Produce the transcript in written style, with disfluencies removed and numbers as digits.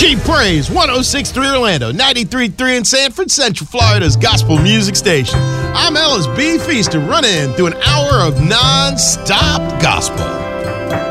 Keep Praise, 106.3 Orlando, 93.3 in Sanford, Central Florida's gospel music station. I'm Ellis B. Feaster, running through an hour of non-stop gospel.